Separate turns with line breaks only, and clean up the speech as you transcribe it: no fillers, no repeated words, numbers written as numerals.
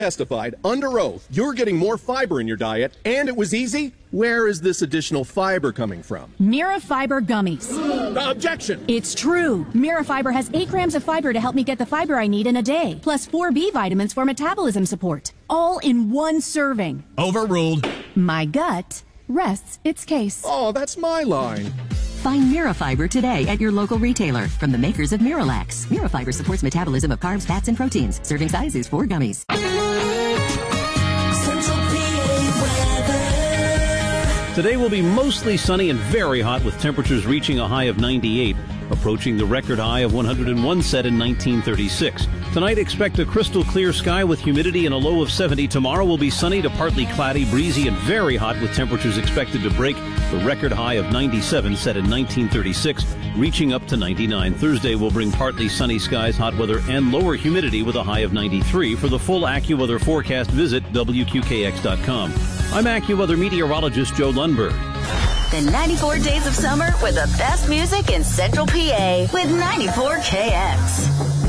Testified under oath you're getting more fiber in your diet, and it was easy? Where is this additional fiber coming from?
Mirafiber gummies.
Objection!
It's true. Mirafiber has 8 grams of fiber to help me get the fiber I need in a day, plus 4 B vitamins for metabolism support. All in one serving.
Overruled.
My gut rests its case.
Oh, that's my line.
Find Mirafiber today at your local retailer from the makers of Miralax. Mirafiber supports metabolism of carbs, fats, and proteins. Serving size is 4 gummies.
Today will be mostly sunny and very hot with temperatures reaching a high of 98, approaching the record high of 101 set in 1936. Tonight, expect a crystal clear sky with humidity and a low of 70. Tomorrow will be sunny to partly cloudy, breezy, and very hot with temperatures expected to break the record high of 97 set in 1936, reaching up to 99. Thursday will bring partly sunny skies, hot weather, and lower humidity with a high of 93. For the full AccuWeather forecast, visit WQKX.com. I'm AccuWeather meteorologist Joe Lundberg.
The 94 days of summer with the best music in Central PA with 94KX.